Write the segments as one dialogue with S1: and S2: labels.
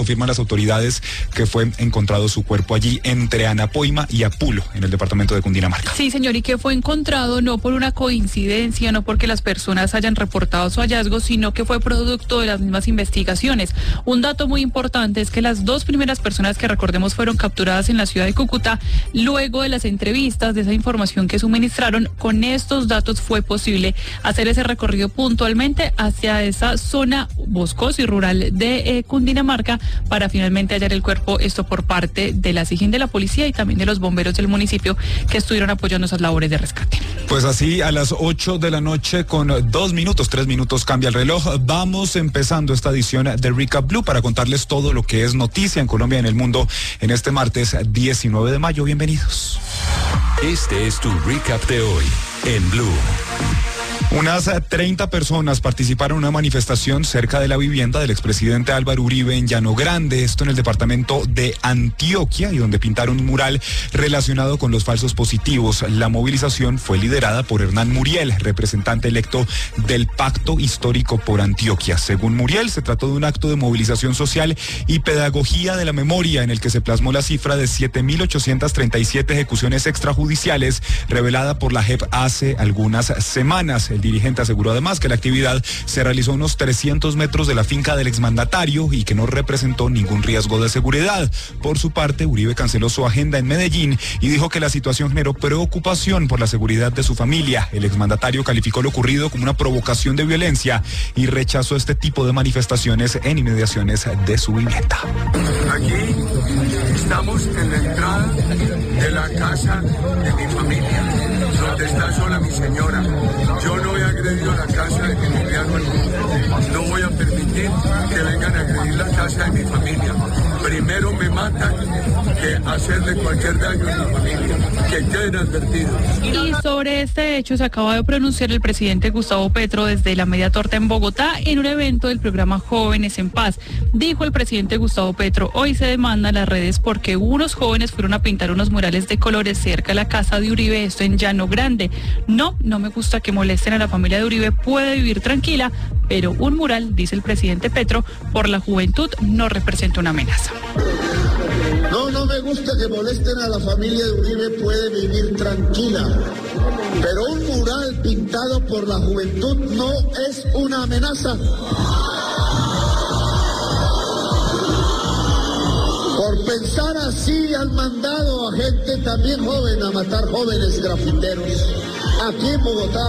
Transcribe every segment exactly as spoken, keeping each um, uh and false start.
S1: confirman las autoridades que fue encontrado su cuerpo allí entre Anapoima y Apulo, en el departamento de Cundinamarca.
S2: Sí, señor, y que fue encontrado no por una coincidencia, no porque las personas hayan reportado su hallazgo, sino que fue producto de las mismas investigaciones. Un dato muy importante es que las dos primeras personas que recordemos fueron capturadas en la ciudad de Cúcuta, luego de las entrevistas, de esa información que suministraron, con estos datos fue posible hacer ese recorrido puntualmente hacia esa zona boscosa y rural de eh, Cundinamarca para finalmente hallar el cuerpo, esto por parte de la SIJIN, de la policía y también de los bomberos del municipio que estuvieron apoyando esas labores de rescate.
S1: Pues así, a las ocho de la noche con dos minutos, tres minutos cambia el reloj. Vamos empezando esta edición de Recap Blue para contarles todo lo que es noticia en Colombia y en el mundo en este martes diecinueve de mayo. Bienvenidos.
S3: Este es tu recap de hoy en Blue.
S1: Unas treinta personas participaron en una manifestación cerca de la vivienda del expresidente Álvaro Uribe en Llano Grande, esto en el departamento de Antioquia, y donde pintaron un mural relacionado con los falsos positivos. La movilización fue liderada por Hernán Muriel, representante electo del Pacto Histórico por Antioquia. Según Muriel, se trató de un acto de movilización social y pedagogía de la memoria en el que se plasmó la cifra de siete mil ochocientas treinta y siete ejecuciones extrajudiciales revelada por la J E P hace algunas semanas. El dirigente aseguró además que la actividad se realizó a unos trescientos metros de la finca del exmandatario y que no representó ningún riesgo de seguridad. Por su parte, Uribe canceló su agenda en Medellín y dijo que la situación generó preocupación por la seguridad de su familia. El exmandatario calificó lo ocurrido como una provocación de violencia y rechazó este tipo de manifestaciones en inmediaciones de su vivienda.
S4: Aquí estamos en la entrada de la casa de mi familia, donde está sola mi señora. Yo no he agredido la casa de Emiliano Hernández. No voy a permitir que vengan a agredir la casa de mi familia. Primero me matan que hacerle cualquier daño a mi familia. Que queden advertidos.
S2: Y sobre este hecho se acaba de pronunciar el presidente Gustavo Petro desde la Media Torta en Bogotá en un evento del programa Jóvenes en Paz. Dijo el presidente Gustavo Petro: hoy se demanda a las redes porque unos jóvenes fueron a pintar unos murales de colores cerca de la casa de Uribe, esto en Llano Grande. No, no me gusta que molesten a la familia de Uribe, puede vivir tranquila, pero un mural, dice el presidente Petro, por la juventud no representa una amenaza.
S5: No, no me gusta que molesten a la familia de Uribe, puede vivir tranquila, pero un mural pintado por la juventud no es una amenaza. Por pensar así han mandado a gente también joven a matar jóvenes grafiteros aquí en Bogotá,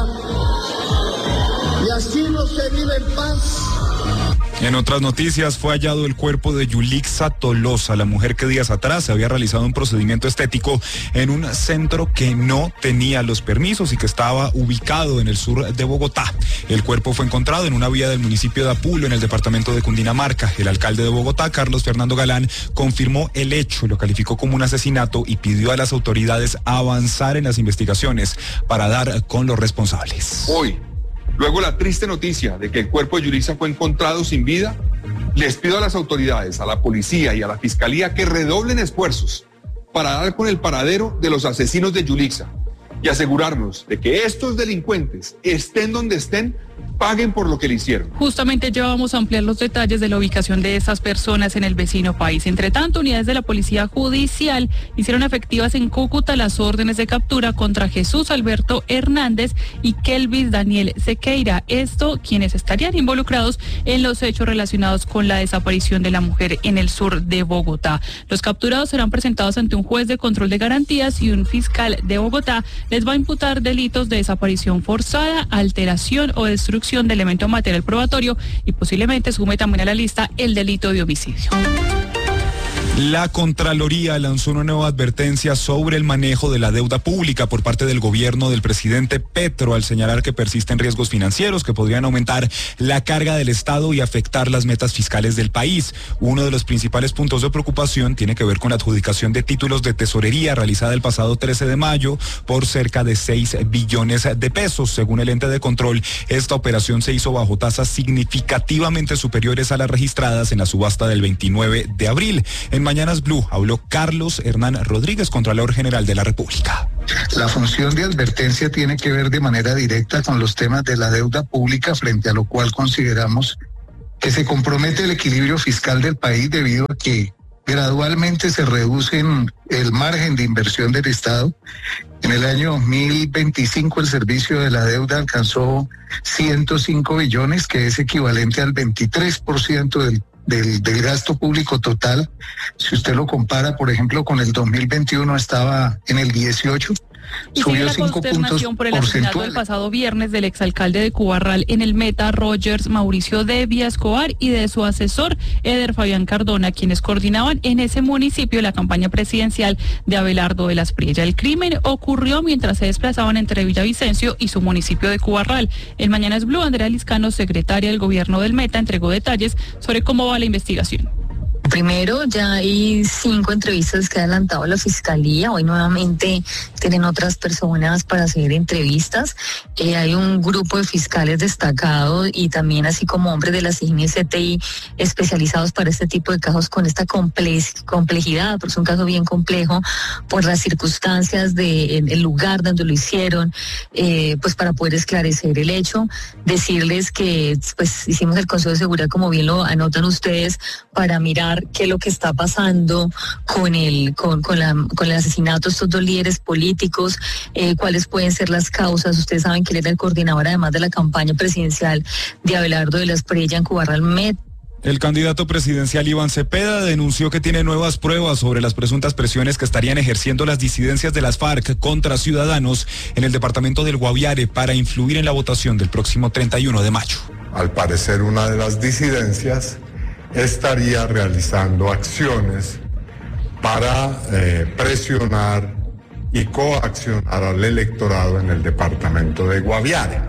S5: y así no se vive en paz.
S1: En otras noticias, fue hallado el cuerpo de Yulixa Tolosa, la mujer que días atrás se había realizado un procedimiento estético en un centro que no tenía los permisos y que estaba ubicado en el sur de Bogotá. El cuerpo fue encontrado en una vía del municipio de Apulo, en el departamento de Cundinamarca. El alcalde de Bogotá, Carlos Fernando Galán, confirmó el hecho, lo calificó como un asesinato y pidió a las autoridades avanzar en las investigaciones para dar con los responsables.
S6: Hoy, luego la triste noticia de que el cuerpo de Yulixa fue encontrado sin vida, les pido a las autoridades, a la policía y a la fiscalía que redoblen esfuerzos para dar con el paradero de los asesinos de Yulixa y asegurarnos de que estos delincuentes, estén donde estén, paguen por lo que le hicieron.
S2: Justamente ya vamos a ampliar los detalles de la ubicación de esas personas en el vecino país. Entre tanto, unidades de la Policía Judicial hicieron efectivas en Cúcuta las órdenes de captura contra Jesús Alberto Hernández y Kelvis Daniel Sequeira. Esto, quienes estarían involucrados en los hechos relacionados con la desaparición de la mujer en el sur de Bogotá. Los capturados serán presentados ante un juez de control de garantías y un fiscal de Bogotá les va a imputar delitos de desaparición forzada, alteración o destrucción de elemento material probatorio y posiblemente sume también a la lista el delito de homicidio.
S1: La Contraloría lanzó una nueva advertencia sobre el manejo de la deuda pública por parte del gobierno del presidente Petro, al señalar que persisten riesgos financieros que podrían aumentar la carga del Estado y afectar las metas fiscales del país. Uno de los principales puntos de preocupación tiene que ver con la adjudicación de títulos de tesorería realizada el pasado trece de mayo por cerca de seis billones de pesos. Según el ente de control, esta operación se hizo bajo tasas significativamente superiores a las registradas en la subasta del veintinueve de abril. En Mañanas Blue habló Carlos Hernán Rodríguez, Contralor General de la República.
S7: La función de advertencia tiene que ver de manera directa con los temas de la deuda pública, frente a lo cual consideramos que se compromete el equilibrio fiscal del país debido a que gradualmente se reduce el margen de inversión del Estado. En el año dos mil veinticinco el servicio de la deuda alcanzó ciento cinco billones, que es equivalente al veintitrés por ciento del, del, del gasto público total. Si usted lo compara, por ejemplo, con el dos mil veintiuno estaba en el dieciocho.
S2: Y sigue la consternación por el asesinato del pasado viernes del exalcalde de Cubarral en el Meta, Rogers Mauricio Devia Escobar, y de su asesor Eder Fabián Cardona, quienes coordinaban en ese municipio la campaña presidencial de Abelardo de las Priella. El crimen ocurrió mientras se desplazaban entre Villavicencio y su municipio de Cubarral. En Mañanas Blue, Andrea Liscano, secretaria del gobierno del Meta, entregó detalles sobre cómo va la investigación.
S8: Primero, ya hay cinco entrevistas que ha adelantado la Fiscalía. Hoy nuevamente tienen otras personas para hacer entrevistas. Eh, hay un grupo de fiscales destacados y también así como hombres de la C I N y C T I especializados para este tipo de casos con esta comple- complejidad, porque es un caso bien complejo por las circunstancias del lugar donde lo hicieron, eh, pues para poder esclarecer el hecho. Decirles que pues hicimos el Consejo de Seguridad, como bien lo anotan ustedes, para mirar qué es lo que está pasando con el con, con, la, con el asesinato de estos dos líderes políticos, eh, cuáles pueden ser las causas. Ustedes saben que él era el coordinador además de la campaña presidencial de Abelardo de las Priella en Cubarral Met.
S1: El candidato presidencial Iván Cepeda denunció que tiene nuevas pruebas sobre las presuntas presiones que estarían ejerciendo las disidencias de las FARC contra ciudadanos en el departamento del Guaviare para influir en la votación del próximo treinta y uno de mayo.
S9: Al parecer, una de las disidencias estaría realizando acciones para eh, presionar y coaccionar al electorado en el departamento de Guaviare.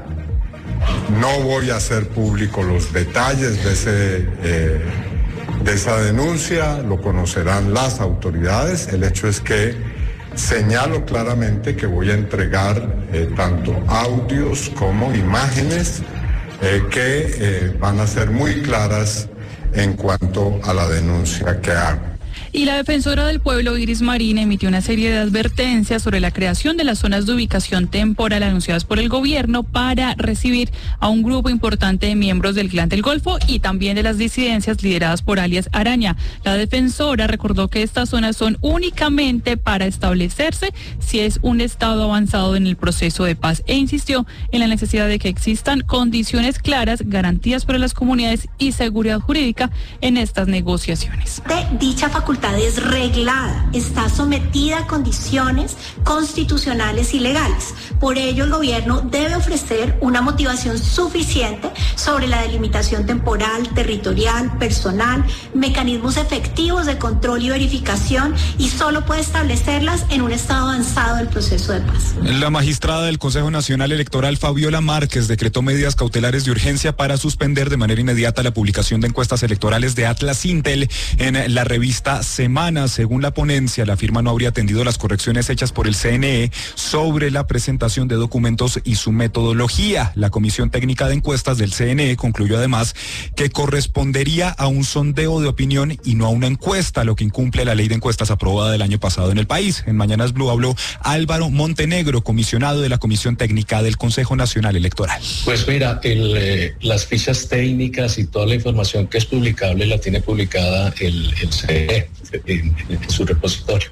S9: No voy a hacer público los detalles de, ese, eh, de esa denuncia, lo conocerán las autoridades. El hecho es que señalo claramente que voy a entregar eh, tanto audios como imágenes eh, que eh, van a ser muy claras en cuanto a la denuncia que hago.
S2: Y la defensora del pueblo, Iris Marín, emitió una serie de advertencias sobre la creación de las zonas de ubicación temporal anunciadas por el gobierno para recibir a un grupo importante de miembros del Clan del Golfo y también de las disidencias lideradas por alias Araña. La defensora recordó que estas zonas son únicamente para establecerse si es un estado avanzado en el proceso de paz e insistió en la necesidad de que existan condiciones claras, garantías para las comunidades y seguridad jurídica en estas negociaciones.
S10: De dicha facultad es reglada, está sometida a condiciones constitucionales y legales. Por ello, el gobierno debe ofrecer una motivación suficiente sobre la delimitación temporal, territorial, personal, mecanismos efectivos de control y verificación, y solo puede establecerlas en un estado avanzado del proceso de paz.
S1: La magistrada del Consejo Nacional Electoral, Fabiola Márquez, decretó medidas cautelares de urgencia para suspender de manera inmediata la publicación de encuestas electorales de Atlas Intel en la revista Semana. Según la ponencia, la firma no habría atendido las correcciones hechas por el C N E sobre la presentación de documentos y su metodología. La Comisión Técnica de Encuestas del C N E concluyó además que correspondería a un sondeo de opinión y no a una encuesta, lo que incumple la ley de encuestas aprobada del año pasado en el país. En Mañanas Blue habló Álvaro Montenegro, comisionado de la Comisión Técnica del Consejo Nacional Electoral.
S11: Pues mira, el, eh, las fichas técnicas y toda la información que es publicable la tiene publicada el, el C N E en, en su repositorio.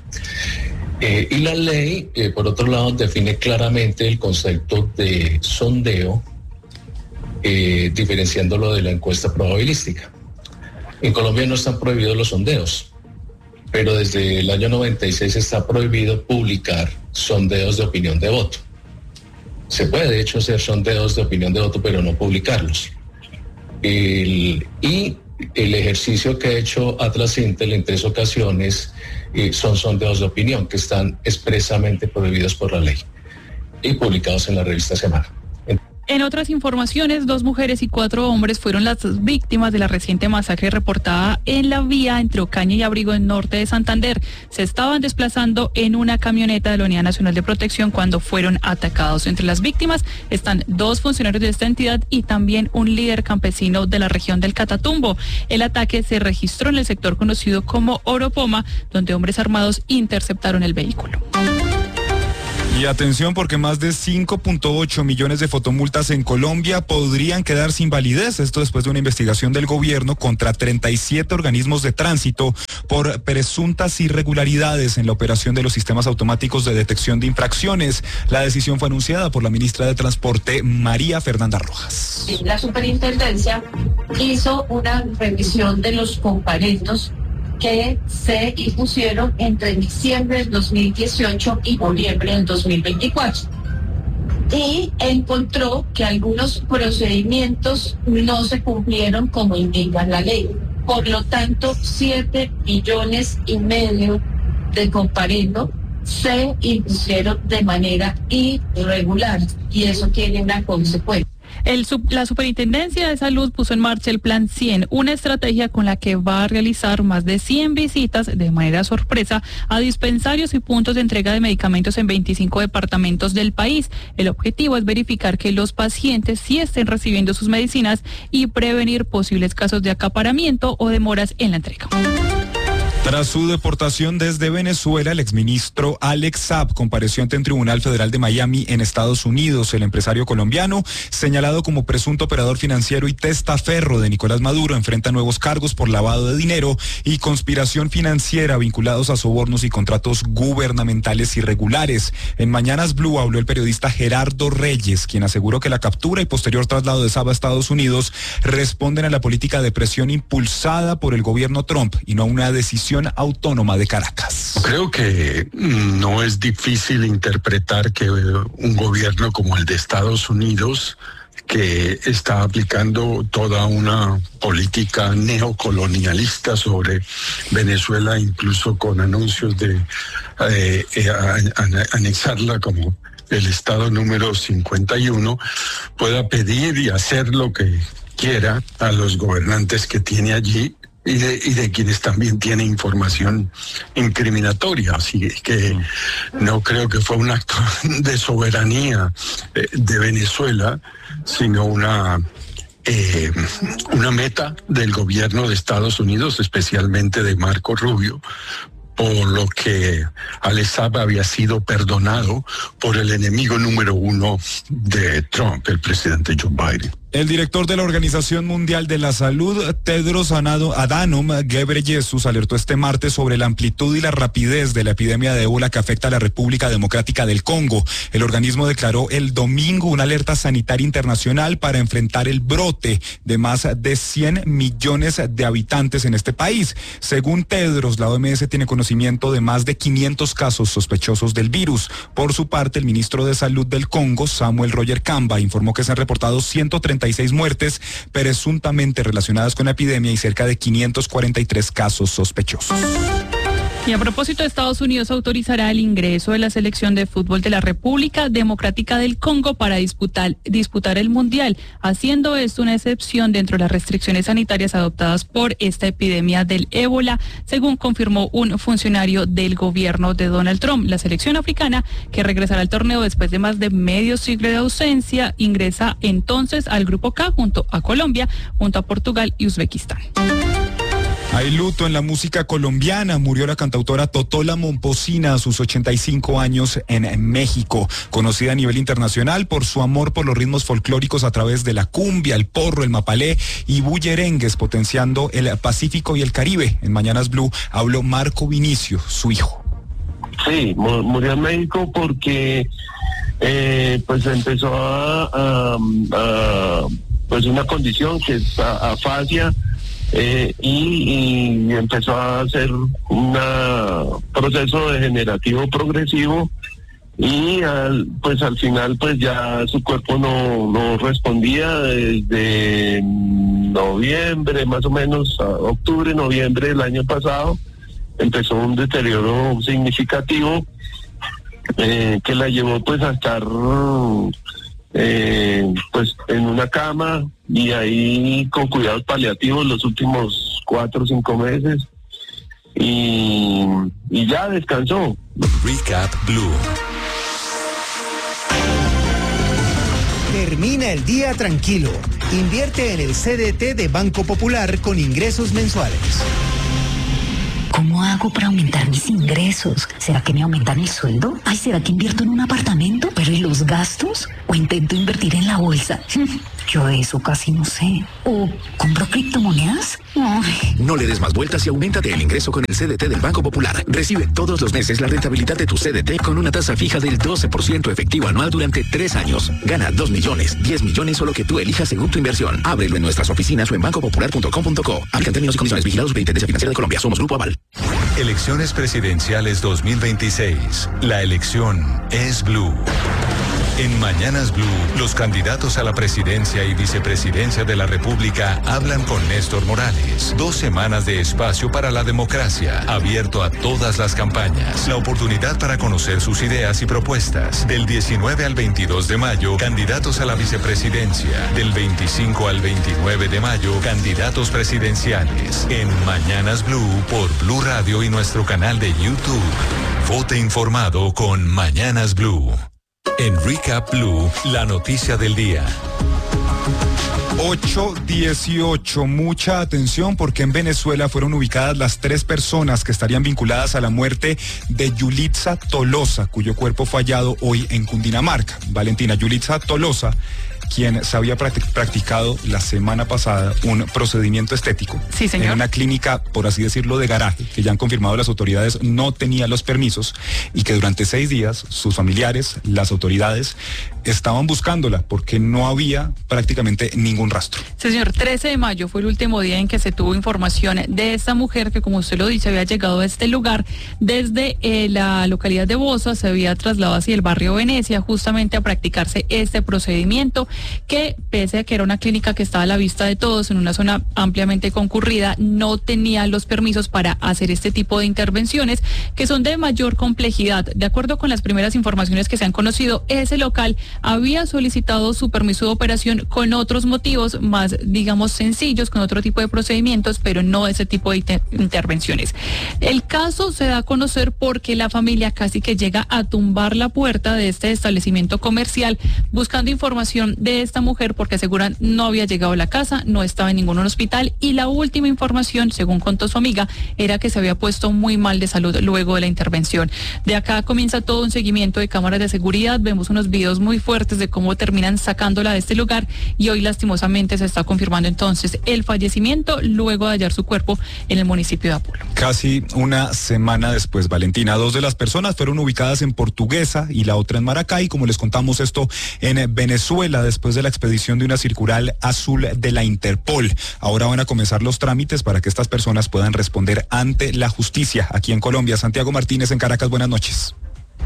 S11: Eh, y la ley, eh, por otro lado, define claramente el concepto de sondeo, eh, diferenciándolo de la encuesta probabilística. En Colombia no están prohibidos los sondeos, pero desde el año noventa y seis está prohibido publicar sondeos de opinión de voto. Se puede, de hecho, hacer sondeos de opinión de voto, pero no publicarlos. El, y el ejercicio que ha hecho Atlas Intel en tres ocasiones eh, son sondeos de opinión que están expresamente prohibidos por la ley y publicados en la revista Semana.
S2: En otras informaciones, dos mujeres y cuatro hombres fueron las víctimas de la reciente masacre reportada en la vía entre Ocaña y Abrigo, en norte de Santander. Se estaban desplazando en una camioneta de la Unidad Nacional de Protección cuando fueron atacados. Entre las víctimas están dos funcionarios de esta entidad y también un líder campesino de la región del Catatumbo. El ataque se registró en el sector conocido como Oropoma, donde hombres armados interceptaron el vehículo.
S1: Y atención porque más de cinco punto ocho millones de fotomultas en Colombia podrían quedar sin validez. Esto después de una investigación del gobierno contra treinta y siete organismos de tránsito por presuntas irregularidades en la operación de los sistemas automáticos de detección de infracciones. La decisión fue anunciada por la ministra de Transporte, María Fernanda Rojas.
S12: La superintendencia hizo una revisión de los comparendos que se impusieron entre diciembre del dos mil dieciocho y noviembre del dos mil veinticuatro. Y encontró que algunos procedimientos no se cumplieron como indica la ley. Por lo tanto, siete millones y medio de comparendo se impusieron de manera irregular y eso tiene una consecuencia.
S2: El sub, la Superintendencia de Salud puso en marcha el Plan cien, una estrategia con la que va a realizar más de cien visitas de manera sorpresa a dispensarios y puntos de entrega de medicamentos en veinticinco departamentos del país. El objetivo es verificar que los pacientes sí estén recibiendo sus medicinas y prevenir posibles casos de acaparamiento o demoras en la entrega.
S1: Tras su deportación desde Venezuela, el exministro Alex Saab compareció ante un tribunal federal de Miami en Estados Unidos. El empresario colombiano, señalado como presunto operador financiero y testaferro de Nicolás Maduro, enfrenta nuevos cargos por lavado de dinero y conspiración financiera vinculados a sobornos y contratos gubernamentales irregulares. En Mañanas Blue habló el periodista Gerardo Reyes, quien aseguró que la captura y posterior traslado de Saab a Estados Unidos responden a la política de presión impulsada por el gobierno Trump y no a una decisión autónoma de Caracas.
S13: Creo que no es difícil interpretar que un gobierno como el de Estados Unidos, que está aplicando toda una política neocolonialista sobre Venezuela, incluso con anuncios de eh, eh, anexarla como el estado número cincuenta y uno, pueda pedir y hacer lo que quiera a los gobernantes que tiene allí, Y de, y de quienes también tiene información incriminatoria. Así que no creo que fue un acto de soberanía eh, de Venezuela, sino una, eh, una meta del gobierno de Estados Unidos, especialmente de Marco Rubio, por lo que Alex Saab había sido perdonado por el enemigo número uno de Trump, el presidente Joe Biden.
S1: El director de la Organización Mundial de la Salud, Tedros Adhanom Ghebreyesus, alertó este martes sobre la amplitud y la rapidez de la epidemia de ébola que afecta a la República Democrática del Congo. El organismo declaró el domingo una alerta sanitaria internacional para enfrentar el brote de más de cien millones de habitantes en este país. Según Tedros, la O M S tiene conocimiento de más de quinientos casos sospechosos del virus. Por su parte, el ministro de Salud del Congo, Samuel Roger Kamba, informó que se han reportado ciento treinta y seis muertes presuntamente relacionadas con la epidemia y cerca de quinientos cuarenta y tres casos sospechosos.
S2: Y a propósito, Estados Unidos autorizará el ingreso de la selección de fútbol de la República Democrática del Congo para disputar, disputar el Mundial, haciendo esto una excepción dentro de las restricciones sanitarias adoptadas por esta epidemia del ébola, según confirmó un funcionario del gobierno de Donald Trump. La selección africana, que regresará al torneo después de más de medio siglo de ausencia, ingresa entonces al Grupo K junto a Colombia, junto a Portugal y Uzbekistán.
S1: Hay luto en la música colombiana. Murió la cantautora Totola Momposina a sus ochenta y cinco años en México. Conocida a nivel internacional por su amor por los ritmos folclóricos a través de la cumbia, el porro, el mapalé y bullerengues, potenciando el Pacífico y el Caribe. En Mañanas Blue habló Marco Vinicio, su hijo.
S14: Sí, murió en México porque eh, pues empezó a, a, a pues una condición que es afasia. Eh, y, y empezó a hacer un proceso degenerativo progresivo y al, pues al final pues ya su cuerpo no, no respondía. Desde noviembre, más o menos octubre, noviembre del año pasado, empezó un deterioro significativo eh, que la llevó pues a estar eh, pues en una cama y ahí con cuidados paliativos los últimos cuatro o cinco meses y, y ya descansó.
S3: Recap Blue.
S15: Termina el día tranquilo. Invierte en el C D T de Banco Popular con ingresos mensuales.
S16: Con
S15: ¿cómo hago para aumentar mis ingresos? ¿Será que me aumentan el sueldo? Ay, ¿será que invierto en un apartamento? ¿Pero y los gastos? ¿O intento invertir en la bolsa? Yo de eso casi no sé. ¿O compro criptomonedas? Ay.
S16: No le des más vueltas y auméntate el ingreso con el C D T del Banco Popular. Recibe todos los meses la rentabilidad de tu C D T con una tasa fija del doce por ciento efectivo anual durante tres años. Gana dos millones, diez millones o lo que tú elijas según tu inversión. Ábrelo en nuestras oficinas o en banco popular punto com punto co. Aplican términos y condiciones. Vigilados Superintendencia Financiera de Colombia. Somos Grupo Aval.
S3: Elecciones presidenciales dos mil veintiséis. La elección es Blue. En Mañanas Blue, los candidatos a la presidencia y vicepresidencia de la República hablan con Néstor Morales. Dos semanas de espacio para la democracia, abierto a todas las campañas. La oportunidad para conocer sus ideas y propuestas. Del diecinueve al veintidós de mayo, candidatos a la vicepresidencia. Del veinticinco al veintinueve de mayo, candidatos presidenciales. En Mañanas Blue por Blue Radio y nuestro canal de YouTube. Vote informado con Mañanas Blue. En Recap Blue, la noticia del día.
S1: ocho dieciocho, mucha atención porque en Venezuela fueron ubicadas las tres personas que estarían vinculadas a la muerte de Yulitza Tolosa, cuyo cuerpo fue hallado hoy en Cundinamarca. Valentina, Yulitza Tolosa, quien se había practicado la semana pasada un procedimiento estético.
S2: Sí, señor.
S1: En una clínica, por así decirlo, de garaje, que ya han confirmado las autoridades no tenía los permisos y que durante seis días sus familiares, las autoridades, estaban buscándola porque no había prácticamente ningún rastro.
S2: Sí, señor, trece de mayo fue el último día en que se tuvo información de esta mujer que, como usted lo dice, había llegado a este lugar desde eh, la localidad de Bosa, se había trasladado hacia el barrio Venecia justamente a practicarse este procedimiento que, pese a que era una clínica que estaba a la vista de todos en una zona ampliamente concurrida, no tenía los permisos para hacer este tipo de intervenciones que son de mayor complejidad. De acuerdo con las primeras informaciones que se han conocido, ese local había solicitado su permiso de operación con otros motivos más, digamos, sencillos, con otro tipo de procedimientos, pero no ese tipo de inter- intervenciones. El caso se da a conocer porque la familia casi que llega a tumbar la puerta de este establecimiento comercial buscando información de esta mujer porque aseguran no había llegado a la casa, no estaba en ningún hospital y la última información, según contó su amiga, era que se había puesto muy mal de salud luego de la intervención. De acá comienza todo un seguimiento de cámaras de seguridad, vemos unos videos muy fuertes de cómo terminan sacándola de este lugar y hoy lastimosamente se está confirmando entonces el fallecimiento luego de hallar su cuerpo en el municipio de Apolo.
S1: Casi una semana después, Valentina, dos de las personas fueron ubicadas en Portuguesa y la otra en Maracay, como les contamos esto en Venezuela, después de la expedición de una circular azul de la Interpol. Ahora van a comenzar los trámites para que estas personas puedan responder ante la justicia aquí en Colombia. Santiago Martínez en Caracas, buenas noches.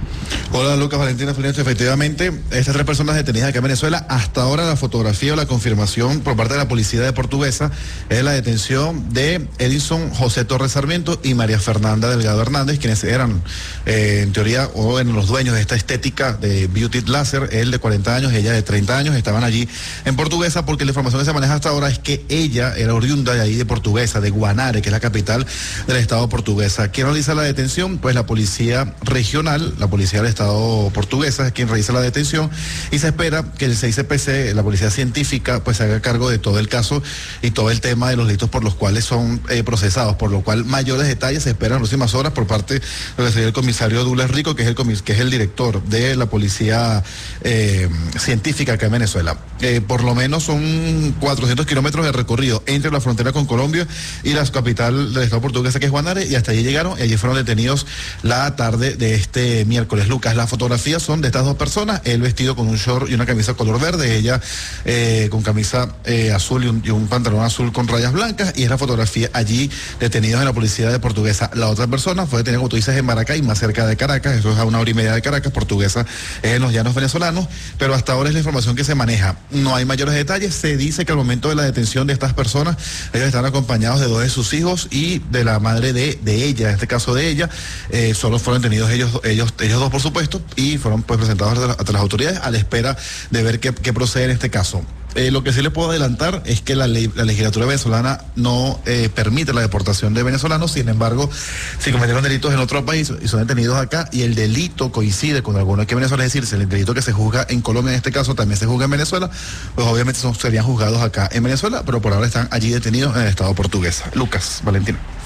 S17: Hola Lucas, Valentina, efectivamente, estas tres personas detenidas acá en Venezuela, hasta ahora la fotografía o la confirmación por parte de la policía de Portuguesa es la detención de Edison José Torres Sarmiento y María Fernanda Delgado Hernández, quienes eran eh, en teoría o en los dueños de esta estética de Beauty Laser, él de cuarenta años, ella de treinta años, estaban allí en Portuguesa porque la información que se maneja hasta ahora es que ella era oriunda de ahí de Portuguesa, de Guanare, que es la capital del estado portuguesa. ¿Quién realiza la detención? Pues la policía regional, la policía del estado portuguesa es quien realiza la detención y se espera que el C I C P C, la policía científica, pues se haga cargo de todo el caso y todo el tema de los delitos por los cuales son eh, procesados, por lo cual mayores detalles se esperan en las próximas horas por parte de lo que sería el comisario Douglas Rico, que es el comis que es el director de la policía eh, científica acá en Venezuela. Eh, por lo menos son cuatrocientos kilómetros de recorrido entre la frontera con Colombia y la capital del estado portuguesa, que es Guanare, y hasta allí llegaron y allí fueron detenidos la tarde de este miércoles. Lucas, las fotografías son de estas dos personas, él vestido con un short y una camisa color verde, ella eh, con camisa eh, azul y un, y un pantalón azul con rayas blancas, y es la fotografía allí detenidos en la policía de Portuguesa. La otra persona fue detenida, como tú dices, en Maracay, más cerca de Caracas, eso es a una hora y media de Caracas. Portuguesa es en los llanos venezolanos, pero hasta ahora es la información que se maneja. No hay mayores detalles, se dice que al momento de la detención de estas personas, ellos están acompañados de dos de sus hijos y de la madre de, de ella, en este caso de ella, eh, solo fueron detenidos ellos, ellos, ellos dos por supuesto, y fueron pues presentados ante las autoridades a la espera de ver qué, qué procede en este caso. Eh, lo que sí le puedo adelantar es que la, ley, la legislatura venezolana no eh, permite la deportación de venezolanos. Sin embargo, si cometieron delitos en otro país y son detenidos acá y el delito coincide con alguno aquí en Venezuela, es decir, si el delito que se juzga en Colombia en este caso también se juzga en Venezuela, pues obviamente son, serían juzgados acá en Venezuela, pero por ahora están allí detenidos en el estado portugués. Lucas, Valentina.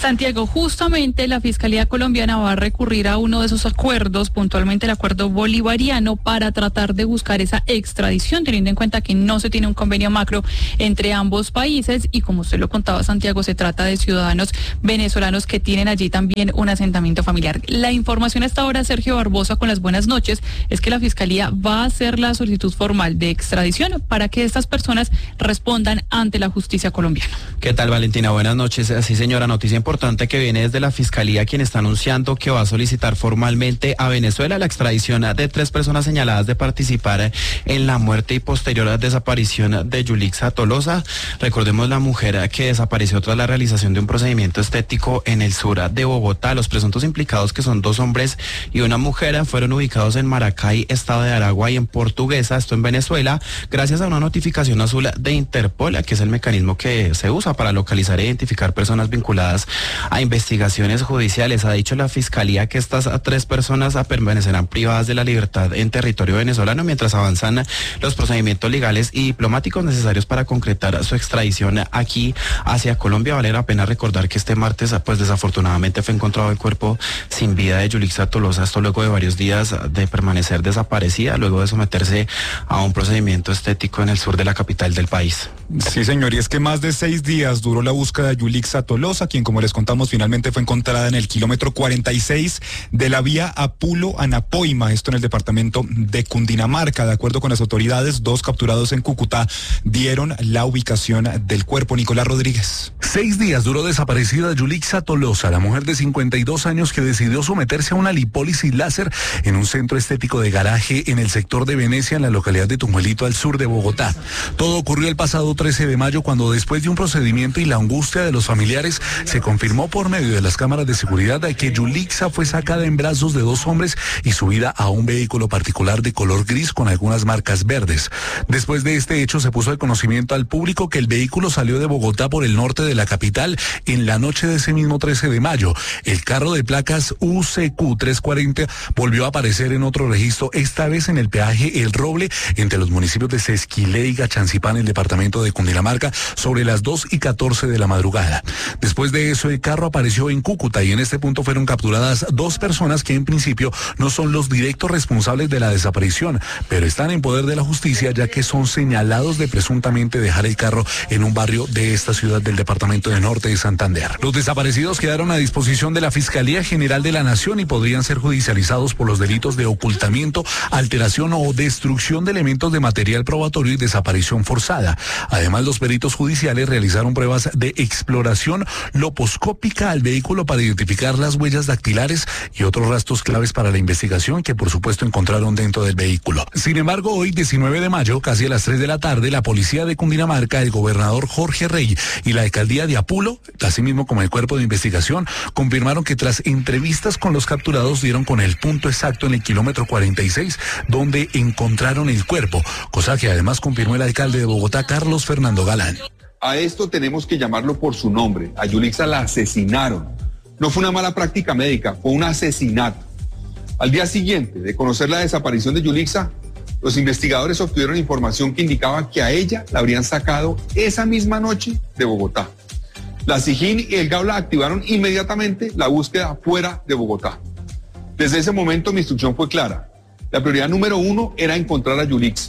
S2: Santiago, justamente la Fiscalía colombiana va a recurrir a uno de esos acuerdos, puntualmente el acuerdo bolivariano, para tratar de buscar esa extradición, teniendo en cuenta que no se tiene un convenio macro entre ambos países y, como usted lo contaba, Santiago, se trata de ciudadanos venezolanos que tienen allí también un asentamiento familiar. La información hasta ahora, Sergio Barbosa, con las buenas noches, es que la Fiscalía va a hacer la solicitud formal de extradición para que estas personas respondan ante la justicia colombiana.
S18: ¿Qué tal, Valentina? Buenas noches. Sí, señora, noticia importante que viene desde la Fiscalía, quien está anunciando que va a solicitar formalmente a Venezuela la extradición de tres personas señaladas de participar en la muerte y posterior desaparición de Yulixa Tolosa. Recordemos la mujer que desapareció tras la realización de un procedimiento estético en el sur de Bogotá. Los presuntos implicados, que son dos hombres y una mujer, fueron ubicados en Maracay, estado de Aragua, y en Portuguesa, esto en Venezuela, gracias a una notificación azul de Interpol, que es el mecanismo que se usa para localizar e identificar personas vinculadas a investigaciones judiciales. Ha dicho la Fiscalía que estas tres personas permanecerán privadas de la libertad en territorio venezolano mientras avanzan los procedimientos legales y diplomáticos necesarios para concretar su extradición aquí hacia Colombia. Vale la pena recordar que este martes, pues desafortunadamente, fue encontrado el cuerpo sin vida de Yulixa Tolosa, esto luego de varios días de permanecer desaparecida, luego de someterse a un procedimiento estético en el sur de la capital del país.
S1: Sí, señor, y es que más de seis días duró la búsqueda de Yulixa Tolosa, quien, como les contamos, finalmente fue encontrada en el kilómetro cuarenta y seis de la vía Apulo-Anapoima, esto en el departamento de Cundinamarca. De acuerdo con las autoridades, dos capturados en Cúcuta dieron la ubicación del cuerpo. Nicolás Rodríguez.
S19: Seis días duró desaparecida Yulixa Tolosa, la mujer de cincuenta y dos años que decidió someterse a una lipólisis láser en un centro estético de garaje en el sector de Venecia, en la localidad de Tunjuelito, al sur de Bogotá. Todo ocurrió el pasado trece de mayo, cuando, después de un procedimiento y la angustia de los familiares, se confirmó por medio de las cámaras de seguridad que Yulixa fue sacada en brazos de dos hombres y subida a un vehículo particular de color gris con algunas marcas verdes. Después de este hecho, se puso de conocimiento al público que el vehículo salió de Bogotá por el norte de la capital en la noche de ese mismo trece de mayo. El carro de placas U C Q trescientos cuarenta volvió a aparecer en otro registro, esta vez en el peaje El Roble, entre los municipios de Sesquilé y Gachancipá, en el departamento de Cundinamarca, sobre las dos y catorce de la madrugada. Después de eso, el carro apareció en Cúcuta, y en este punto fueron capturadas dos personas que en principio no son los directos responsables de la desaparición, pero están en poder de la justicia, ya que son señalados de presuntamente dejar el carro en un barrio de esta ciudad del departamento de Norte de Santander. Los desaparecidos quedaron a disposición de la Fiscalía General de la Nación y podrían ser judicializados por los delitos de ocultamiento, alteración o destrucción de elementos de material probatorio y desaparición forzada. Además, los peritos judiciales realizaron pruebas de exploración loposcópica al vehículo para identificar las huellas dactilares y otros rastros claves para la investigación, que por supuesto encontraron dentro del vehículo. Sin embargo, hoy, diecinueve de mayo, casi a las tres de la tarde, la policía de Cundinamarca, el gobernador Jorge Rey y la alcaldía de Apulo, asimismo como el cuerpo de investigación, confirmaron que tras entrevistas con los capturados dieron con el punto exacto en el kilómetro cuarenta y seis donde encontraron el cuerpo, cosa que además confirmó el alcalde de Bogotá, Carlos Fernando Galán.
S6: A esto tenemos que llamarlo por su nombre. A Yulixa la asesinaron. No fue una mala práctica médica, fue un asesinato. Al día siguiente de conocer la desaparición de Yulixa, los investigadores obtuvieron información que indicaba que a ella la habrían sacado esa misma noche de Bogotá. La SIJIN y el GAULA activaron inmediatamente la búsqueda fuera de Bogotá. Desde ese momento mi instrucción fue clara. La prioridad número uno era encontrar a Yulixa.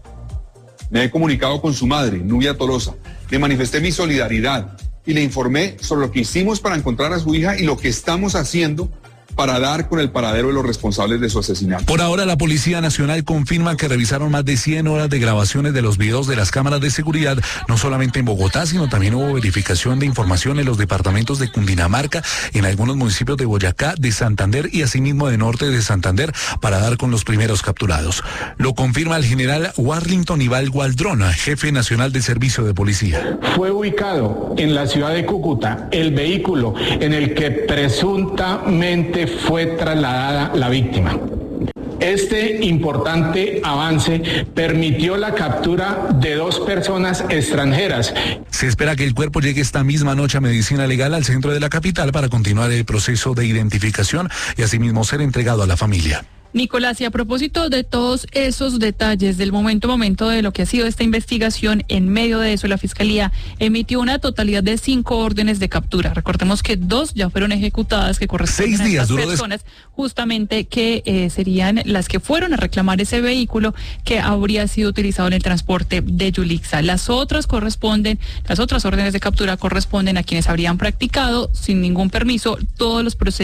S6: Me he comunicado con su madre, Nubia Tolosa. Le manifesté mi solidaridad y le informé sobre lo que hicimos para encontrar a su hija y lo que estamos haciendo para dar con el paradero de los responsables de su asesinato.
S19: Por ahora, la Policía Nacional confirma que revisaron más de cien horas de grabaciones de los videos de las cámaras de seguridad, no solamente en Bogotá, sino también hubo verificación de información en los departamentos de Cundinamarca, en algunos municipios de Boyacá, de Santander y asimismo de Norte de Santander, para dar con los primeros capturados. Lo confirma el general Warrington Ival Gualdrona, jefe nacional de servicio de policía.
S20: Fue ubicado en la ciudad de Cúcuta el vehículo en el que presuntamente fue trasladada la víctima. Este importante avance permitió la captura de dos personas extranjeras.
S19: Se espera que el cuerpo llegue esta misma noche a Medicina Legal, al centro de la capital, para continuar el proceso de identificación y asimismo ser entregado a la familia.
S2: Nicolás, y a propósito de todos esos detalles del momento a momento de lo que ha sido esta investigación, en medio de eso la Fiscalía emitió una totalidad de cinco órdenes de captura. Recordemos que dos ya fueron ejecutadas, que corresponden
S19: Seis días
S2: a estas
S19: duró
S2: personas, des... justamente que eh, serían las que fueron a reclamar ese vehículo que habría sido utilizado en el transporte de Yulixa. Las otras corresponden, las otras órdenes de captura corresponden a quienes habrían practicado sin ningún permiso todos los procedimientos